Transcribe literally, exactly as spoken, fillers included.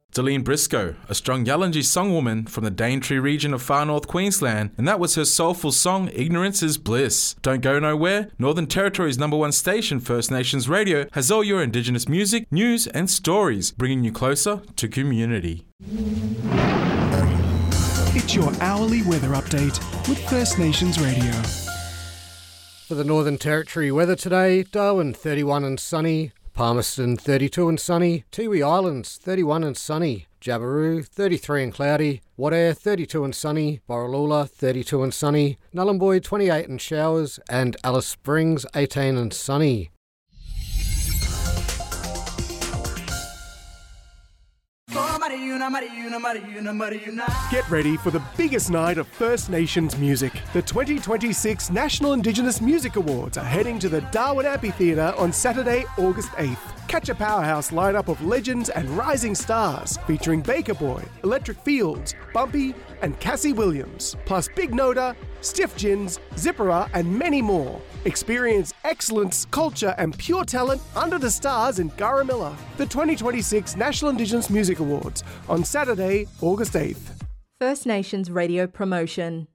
Deline Briscoe, a strong Yallinji songwoman from the Daintree region of far north Queensland, and that was her soulful song, Ignorance is Bliss. Don't go nowhere. Northern Territory's number one station, First Nations Radio, has all your Indigenous music, news and stories, bringing you closer to community. It's your hourly weather update with First Nations Radio. For the Northern Territory weather today, Darwin thirty-one and sunny, Palmerston thirty-two and sunny, Tiwi Islands thirty-one and sunny, Jabiru thirty-three and cloudy, Wadair thirty-two and sunny, Borroloola thirty-two and sunny, Nullumboy twenty-eight and showers, and Alice Springs eighteen and sunny. Get ready for the biggest night of First Nations music. The twenty twenty-six National Indigenous Music Awards are heading to the Darwin Amphitheatre on Saturday, August eighth. Catch a powerhouse lineup of legends and rising stars featuring Baker Boy, Electric Fields, Bumpy and Cassie Williams, plus Big Noda, Stiff Gins, Zippera and many more. Experience excellence, culture and pure talent under the stars in Gurrumilla. The twenty twenty-six National Indigenous Music Awards on Saturday, August eighth. First Nations Radio promotion.